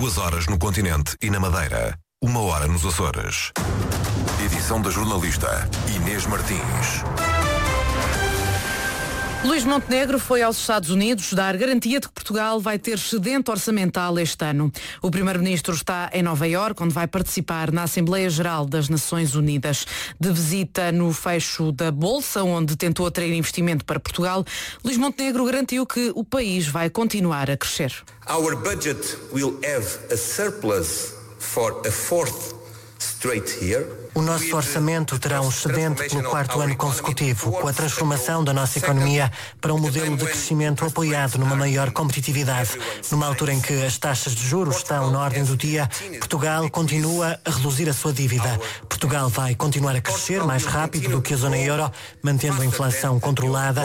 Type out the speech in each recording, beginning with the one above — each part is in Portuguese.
2 horas no continente e na Madeira. 1 hora nos Açores. Edição da jornalista Inês Martins. Luís Montenegro foi aos Estados Unidos dar garantia de que Portugal vai ter excedente orçamental este ano. O primeiro-ministro está em Nova Iorque, onde vai participar na Assembleia Geral das Nações Unidas. De visita no fecho da Bolsa, onde tentou atrair investimento para Portugal, Luís Montenegro garantiu que o país vai continuar a crescer. Our budget will have a surplus for a fourth straight year. O nosso orçamento terá um excedente pelo 4º ano consecutivo, com a transformação da nossa economia para um modelo de crescimento apoiado numa maior competitividade. Numa altura em que as taxas de juros estão na ordem do dia, Portugal continua a reduzir a sua dívida. Portugal vai continuar a crescer mais rápido do que a zona euro, mantendo a inflação controlada.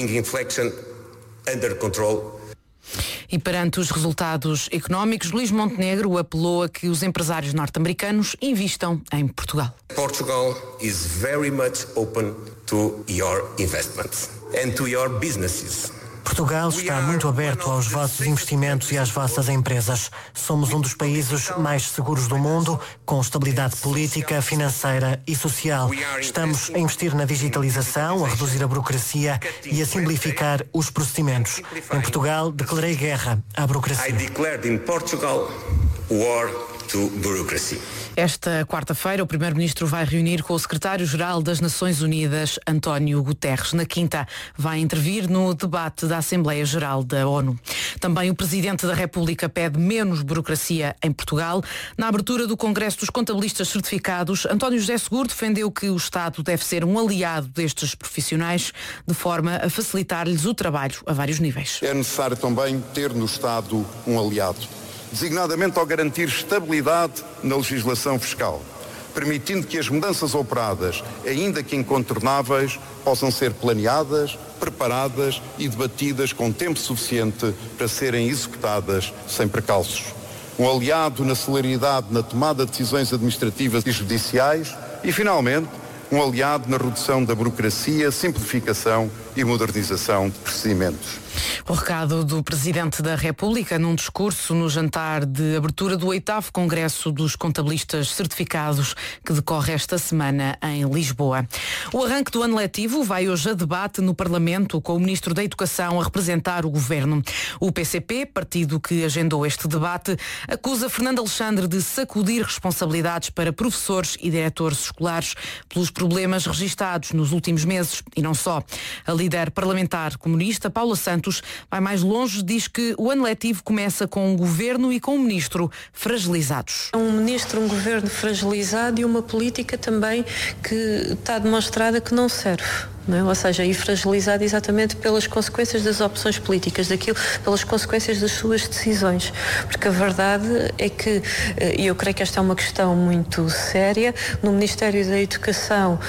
E perante os resultados económicos, Luís Montenegro apelou a que os empresários norte-americanos invistam em Portugal. Portugal is very much open to your investments and to your businesses. Portugal está muito aberto aos vossos investimentos e às vossas empresas. Somos um dos países mais seguros do mundo, com estabilidade política, financeira e social. Estamos a investir na digitalização, a reduzir a burocracia e a simplificar os procedimentos. Em Portugal, declarei guerra à burocracia. I declared in Portugal war to bureaucracy. Esta quarta-feira, o Primeiro-Ministro vai reunir com o Secretário-Geral das Nações Unidas, António Guterres. Na quinta, vai intervir no debate da Assembleia Geral da ONU. Também o Presidente da República pede menos burocracia em Portugal. Na abertura do Congresso dos Contabilistas Certificados, António José Seguro defendeu que o Estado deve ser um aliado destes profissionais, de forma a facilitar-lhes o trabalho a vários níveis. É necessário também ter no Estado um aliado, designadamente ao garantir estabilidade na legislação fiscal, permitindo que as mudanças operadas, ainda que incontornáveis, possam ser planeadas, preparadas e debatidas com tempo suficiente para serem executadas sem precalços. Um aliado na celeridade na tomada de decisões administrativas e judiciais e, finalmente, um aliado na redução da burocracia, simplificação e modernização de procedimentos. O recado do Presidente da República num discurso no jantar de abertura do 8º Congresso dos Contabilistas Certificados, que decorre esta semana em Lisboa. O arranque do ano letivo vai hoje a debate no Parlamento, com o Ministro da Educação a representar o Governo. O PCP, partido que agendou este debate, acusa Fernando Alexandre de sacudir responsabilidades para professores e diretores escolares pelos problemas registados nos últimos meses, e não só. A líder parlamentar comunista, Paula Santos, vai mais longe, diz que o ano letivo começa com um governo e com um ministro fragilizados. Um ministro, um governo fragilizado e uma política também que está demonstrada que não serve. Não é? Ou seja, e fragilizado exatamente pelas consequências das opções políticas, pelas consequências das suas decisões. Porque a verdade é que, e eu creio que esta é uma questão muito séria, no Ministério da Educação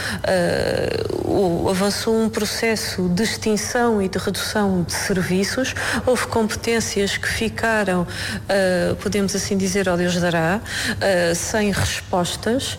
avançou um processo de extinção e de redução de serviços, houve competências que ficaram, podemos assim dizer, ao Deus dará, sem respostas,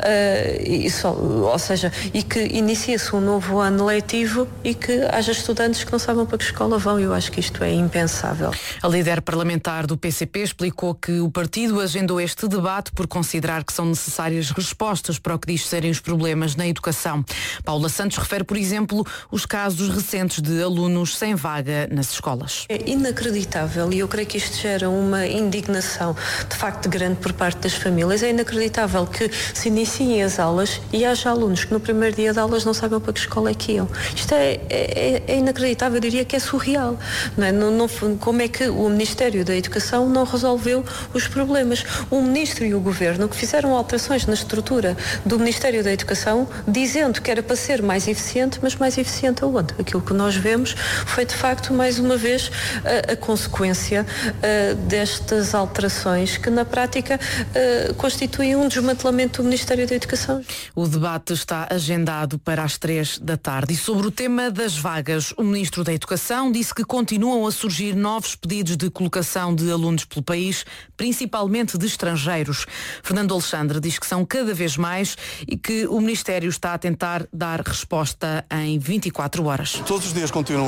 ou seja, e que inicia-se um novo ano letivo e que haja estudantes que não sabem para que escola vão. Eu acho que isto é impensável. A líder parlamentar do PCP explicou que o partido agendou este debate por considerar que são necessárias respostas para o que diz serem os problemas na educação. Paula Santos refere, por exemplo, os casos recentes de alunos sem vaga nas escolas. É inacreditável, e eu creio que isto gera uma indignação de facto grande por parte das famílias. É inacreditável que se iniciem as aulas e haja alunos que no primeiro dia de aulas não sabem para que escola é que iam. Isto é inacreditável, eu diria que é surreal. Não é? Como é que o Ministério da Educação não resolveu os problemas? O Ministro e o Governo que fizeram alterações na estrutura do Ministério da Educação, dizendo que era para ser mais eficiente, mas mais eficiente aonde? Aquilo que nós vemos foi de facto, mais uma vez, a consequência destas alterações que na prática constituem um desmantelamento do Ministério da Educação. O debate está agendado para as 3 da tarde. E sobre o tema das vagas, o Ministro da Educação disse que continuam a surgir novos pedidos de colocação de alunos pelo país, principalmente de estrangeiros. Fernando Alexandre diz que são cada vez mais e que o Ministério está a tentar dar resposta em 24 horas. Todos os dias continuam